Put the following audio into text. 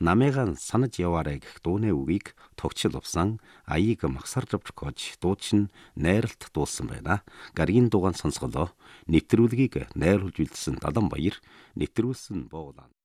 намайгаа санаж яваарай гэх дууны үгийг тогтчил увсан аяыг магсаржавч гож дуучин найралт дуулсан байна. Гаргийн дугаан сонсголоо нэвтрүүлгийг найруулж үйлдсэн Далан Баяр нэвтрүүлсэн Боолан.